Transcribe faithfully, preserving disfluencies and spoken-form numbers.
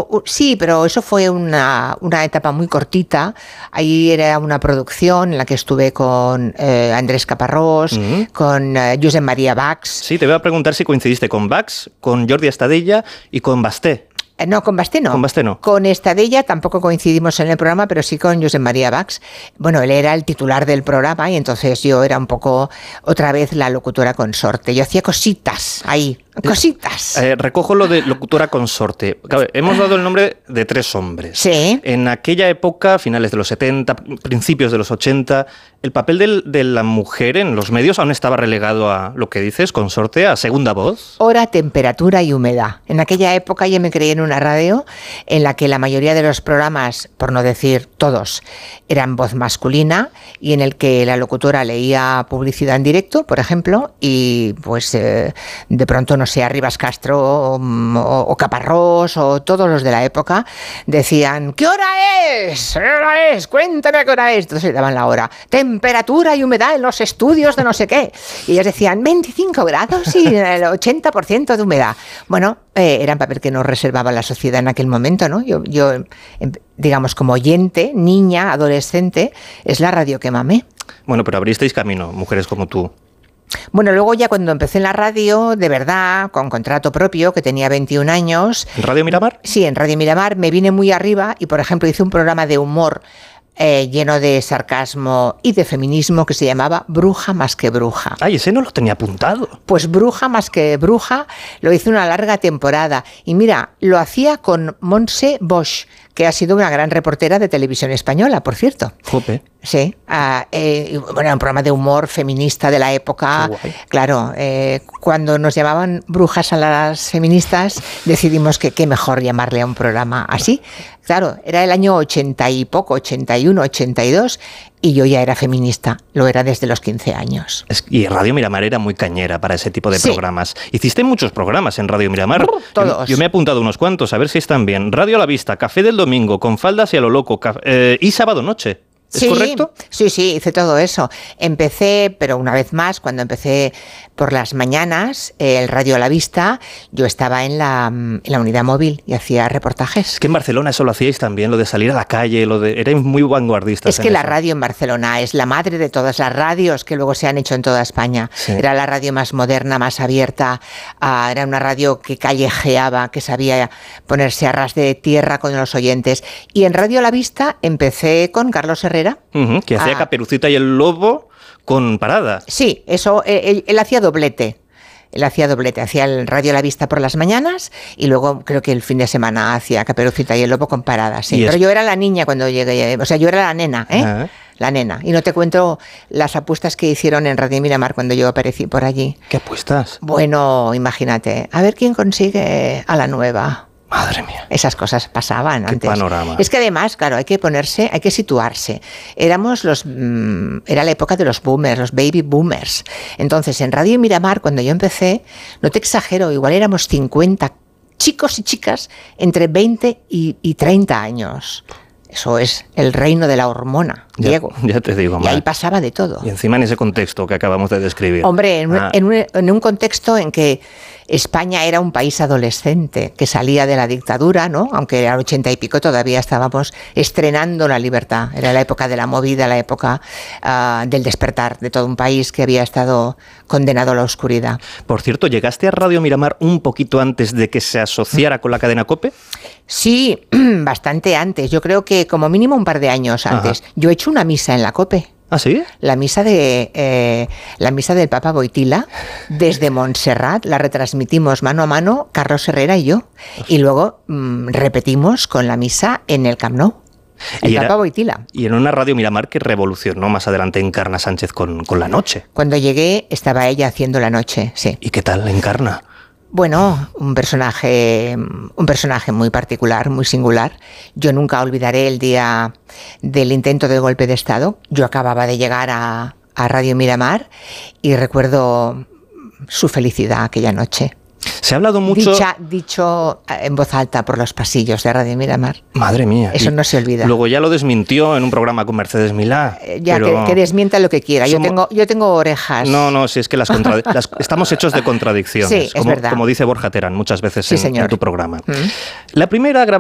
hubo, sí, pero eso fue una, una etapa muy cortita. Ahí era una producción en la que estuve con eh, Andrés Caparrós, uh-huh. con eh, Josep María Bax. Sí, te voy a preguntar si coincidiste con Bax, con Jordi Estadella y con Basté. No, con Basté no. Con Basté no. Con Estadella tampoco coincidimos en el programa, pero sí con Josep María Bax. Bueno, él era el titular del programa y entonces yo era un poco, otra vez, la locutora consorte. Yo hacía cositas ahí, cositas. Eh, recojo lo de locutora consorte. Claro, hemos dado el nombre de tres hombres. Sí. En aquella época, finales de los setenta, principios de los ochenta, el papel del, de la mujer en los medios aún estaba relegado a lo que dices, consorte, a segunda voz. Hora, temperatura y humedad. En aquella época yo me creí en una radio en la que la mayoría de los programas, por no decir todos, eran voz masculina y en el que la locutora leía publicidad en directo, por ejemplo, y pues eh, de pronto, no sé, Rivas Castro o, o, o Caparrós o todos los de la época decían ¿qué hora es? ¿Qué hora es? Cuéntame qué hora es. Entonces le daban la hora. Temperatura y humedad en los estudios de no sé qué. Y ellos decían veinticinco grados y el ochenta por ciento de humedad. Bueno, eh, era un papel que nos reservaba la sociedad en aquel momento, ¿no? Yo, yo, digamos, como oyente, niña, adolescente, es la radio que mamé. Bueno, pero abristeis camino, mujeres como tú. Bueno, luego ya cuando empecé en la radio, de verdad, con contrato propio, que tenía veintiún años... ¿En Radio Miramar? Sí, en Radio Miramar, me vine muy arriba y, por ejemplo, hice un programa de humor eh, lleno de sarcasmo y de feminismo que se llamaba Bruja más que bruja. Ay, ese no lo tenía apuntado. Pues Bruja más que bruja lo hice una larga temporada. Y mira, lo hacía con Montse Bosch, que ha sido una gran reportera de televisión española, por cierto. Jope. Sí, uh, eh, bueno, un programa de humor feminista de la época. Claro, eh, cuando nos llamaban brujas a las feministas, decidimos que qué mejor llamarle a un programa así. Claro, era el año ochenta y poco, ochenta y uno, ochenta y dos, y yo ya era feminista, lo era desde los quince años. Es, y Radio Miramar era muy cañera para ese tipo de sí. programas. Hiciste muchos programas en Radio Miramar. Uh, todos. Yo, yo me he apuntado unos cuantos, a ver si están bien. Radio a la Vista, Café del Domingo, Con Faldas y a lo Loco, eh, y Sábado Noche. ¿Es sí, correcto? Sí, sí, hice todo eso. Empecé, pero una vez más, cuando empecé por las mañanas, el Radio a la Vista, yo estaba en la, en la unidad móvil y hacía reportajes. Es que en Barcelona eso lo hacíais también, lo de salir a la calle, lo de erais muy vanguardistas. Es que en la eso. radio en Barcelona es la madre de todas las radios que luego se han hecho en toda España. Sí. Era la radio más moderna, más abierta, uh, era una radio que callejeaba, que sabía ponerse a ras de tierra con los oyentes. Y en Radio a la Vista empecé con Carlos Herrera. Uh-huh, que hacía ah. Caperucita y el Lobo con Parada. Sí, eso, él, él hacía doblete. Él hacía doblete, hacía el Radio a la Vista por las mañanas y luego creo que el fin de semana hacía Caperucita y el Lobo con Parada. Sí. Pero es... yo era la niña cuando llegué, o sea, yo era la nena, ¿eh? Uh-huh. La nena. Y no te cuento las apuestas que hicieron en Radio Miramar cuando yo aparecí por allí. ¿Qué apuestas? Bueno, imagínate, a ver quién consigue a la nueva. Madre mía. Esas cosas pasaban Qué antes. Panorama. Es que además, claro, hay que ponerse, hay que situarse. Éramos los, mmm, era la época de los boomers, los baby boomers. Entonces, en Radio Miramar, cuando yo empecé, no te exagero, igual éramos cincuenta chicos y chicas entre veinte y, y treinta años. Eso es el reino de la hormona, ya, Diego. Ya te digo, Y mal. ahí pasaba de todo. Y encima en ese contexto que acabamos de describir. Hombre, en, ah. en, un, en un contexto en que España era un país adolescente que salía de la dictadura, ¿no? Aunque al ochenta y pico todavía estábamos estrenando la libertad. Era la época de la movida, la época uh, del despertar de todo un país que había estado condenado a la oscuridad. Por cierto, ¿llegaste a Radio Miramar un poquito antes de que se asociara con la cadena COPE? Sí, bastante antes. Yo creo que como mínimo un par de años antes. Ajá. Yo he hecho una misa en la COPE. ¿Ah, sí? La misa de eh, la misa del Papa Boitila desde Montserrat la retransmitimos mano a mano Carlos Herrera y yo y luego mmm, repetimos con la misa en el Camp Nou. El y Papa era, Boitila. Y en una Radio Miramar que revolucionó más adelante Encarna Sánchez con, con La Noche. Cuando llegué estaba ella haciendo La Noche, sí. ¿Y qué tal Encarna? Bueno, un personaje, un personaje muy particular, muy singular. Yo nunca olvidaré el día del intento de golpe de Estado. Yo acababa de llegar a, a Radio Miramar y recuerdo su felicidad aquella noche. Se ha hablado mucho... Dicha, dicho en voz alta por los pasillos de Radio Miramar. Madre mía. Eso no se olvida. Luego ya lo desmintió en un programa con Mercedes Milá. Eh, ya, pero... que, que desmienta lo que quiera. Somos... Yo tengo, yo tengo orejas. No, no, si es que las, contrad... las estamos hechos de contradicciones. Sí, es como, verdad. como dice Borja Terán muchas veces sí, en, señor. en tu programa. ¿Mm? La primera grabación